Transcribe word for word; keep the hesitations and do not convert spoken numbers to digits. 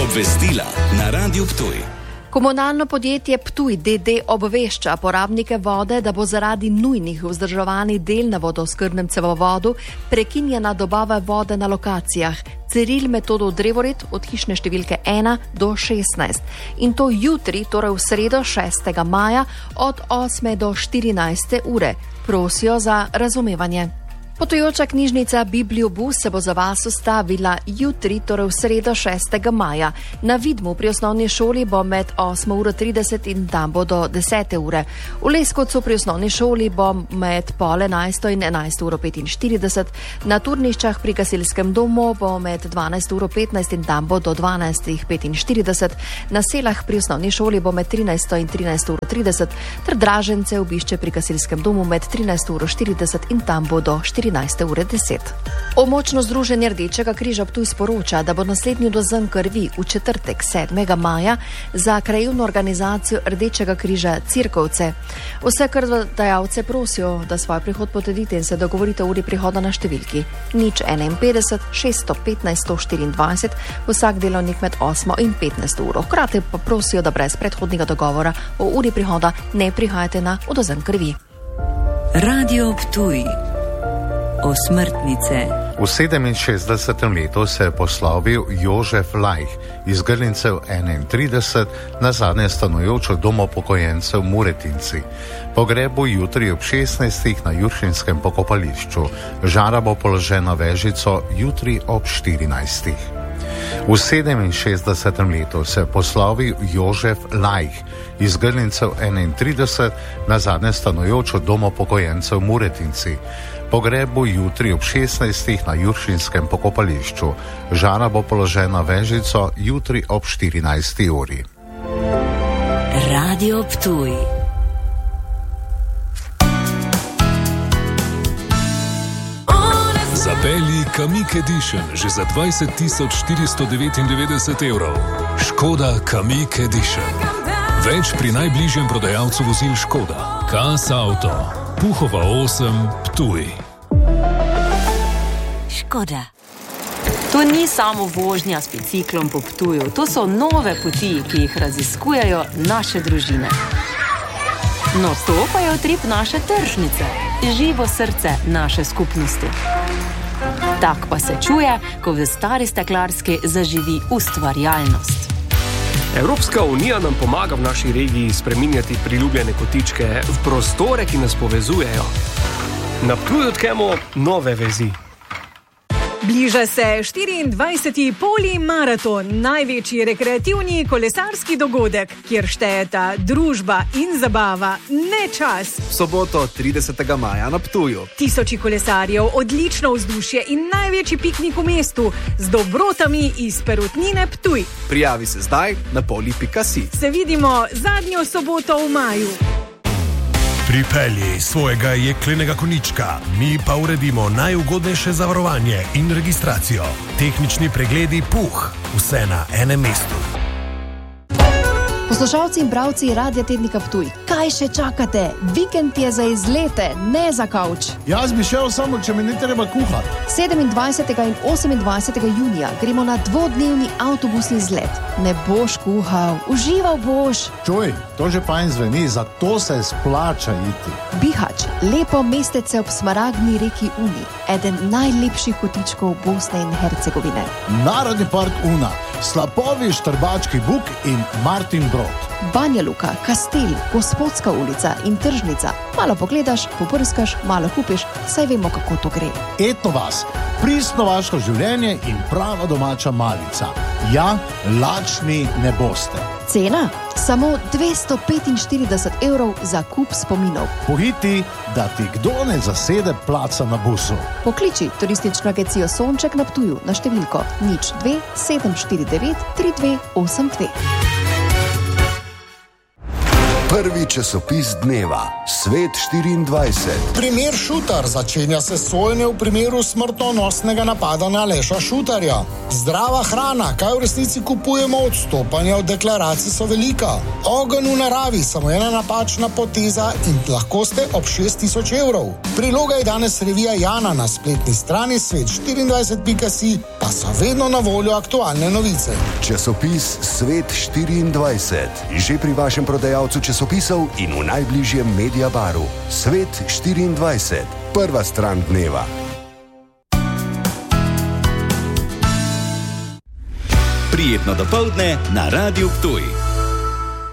Obvestila na Radiu Ptuj. Komunalno podjetje Ptuj D D obvešča porabnike vode, da bo zaradi nujnih vzdrževanih del na vodooskrbnem cevovodu prekinjena dobava vode na lokacijah Ciril metodo drevored od hišne številke ena do šestnajst. In to jutri, torej v sredo šestega maja od osme do štirinajste ure. Prosijo za razumevanje. Potujoča knjižnica Bibliobus se bo za vas ustavila jutri, torej v sredo šestega maja. Na Vidmu pri osnovni šoli bo med osmo uro trideset in tam bo do desete ure. V Leskovcu pri osnovni šoli bo med pol enajsto in enajsto uro petinštirideset. Na Turniščah pri gasilskem domu bo med dvanajsto uro petnajst in tam bo do dvanajstih petinštirideset. Na Selah pri osnovni šoli bo med trinajsto in trinajsto uro trideset. Ter Dražence obišče pri gasilskem domu med trinajsto uro štirideset in tam bo do štirinajste ure deset. Območno združenje Rdečega križa Ptuj sporoča, da bo naslednji odvzem krvi v četrtek sedmega maja za krajevno organizacijo Rdečega križa Cirkovce. Vse krvodajalce prosijo, da svoj prihod potrdite in se dogovorite o uri prihoda na številki nič enainpetdeset šeststo petnajst sto štiriindvajset vsak delovnik med osmo in petnajsto uro. Hkrati pa prosijo, da brez predhodnega dogovora o uri prihoda ne prihajate na odvzem krvi. Radio Ptuj. Osmrtnice. V sedeminšestdesetem letu se je poslovil Jožef Lajh iz Grlincev enaintrideset, nazadnje stanujoč v domu upokojencev Muretinci. Pogreb bo jutri ob šestnajstih na Juršinskem pokopališču. Žara bo položena vežico jutri ob štirinajstih. V sedeminšestdesetem letu se je poslovil Jožef Lajh iz Grlincev enaintrideset, nazadnje stanujoč v domu upokojencev Muretinci. Pogreb bo jutri ob šestnajstih na Juršinskem pokopališču. Žara bo položena vežico jutri ob štirinajsti uri. Radio Ptuj. Zapelji Kamiq Edition že za dvajset tisoč štiristo devetindevetdeset evrov. Škoda Kamiq Edition. Več pri najbližjem prodajalcu vozil Škoda. Kas Auto. Puhova osem, Ptuj. Škoda. To ni samo vožnja s biciklom po Ptuju, to so nove poti, ki jih raziskujejo naše družine. No, to pa je utrip naše tržnice, živo srce naše skupnosti. Tak pa se čuje, ko v stari steklarski zaživi ustvarjalnost. Evropska unija nam pomaga v naši regiji spreminjati priljubljene kotičke v prostore, ki nas povezujejo. Na Ptuju odkrijemo nove vezi. Bliža se štiriindvajseti Polimaraton, največji rekreativni kolesarski dogodek, kjer štejeta družba in zabava, ne čas. V soboto tridesetega maja na Ptuju. Tisoči kolesarjev, odlično vzdušje in največji piknik v mestu z dobrotami iz Perutnine Ptuj. Prijavi se zdaj na poli pika si. Se vidimo zadnjo soboto v maju. Pripelji svojega jeklenega konička, mi pa uredimo najugodnejše zavarovanje in registracijo. Tehnični pregledi Puh, vse na enem mestu. Poslušalci in bravci Radia Tednika Ptuj, kaj še čakate? Vikend je za izlete, ne za kavč. Jaz bi šel samo, če mi ne treba kuhati. sedemindvajsetega in osemindvajsetega junija gremo na dvodnevni avtobusni izlet. Ne boš kuhal, užival boš. Čuj, to že fajn zveni, zato se splača iti. Bihač, lepo mestece ob smaragdni reki Uni, eden najlepših kotičkov Bosne in Hercegovine. Narodni park Una, slapovi Štrbački buk in Martin Brod. Banja Luka, Kastel, Gospodska ulica in tržnica. Malo pogledaš, poprskaš, malo kupiš, saj vemo, kako to gre. Eto vas, pristno vaško življenje in prava domača malica. Ja, lačni ne boste. Cena? Samo dvesto petinštirideset evrov za kup spominov. Pohiti, da ti kdo ne zasede placa na busu. Pokliči turistično agencijo Sonček na Ptuju na številko nič dve sedem štiri devet tri dve osem dve. Prvi časopis dneva, Svet štiriindvajset. Primer Šutar začenja se sojenje v primeru smrtonosnega napada na Aleša Šutarja. Zdrava hrana, kaj v resnici kupujemo, odstopanja od deklaracij so velika. Ogenj v naravi, samo ena napačna poteza in lahko ste ob šest tisoč evrov. Priloga je danes revija Jana, na spletni strani svet štiriindvajset pika si pa so vedno na voljo aktualne novice. Časopis Svet štiriindvajset, že pri vašem prodajalcu časopisov in v najbližjem Mediabaru. Svet štiriindvajset, prva stran dneva. Prijetno dopoldne na Radiu Ptuj.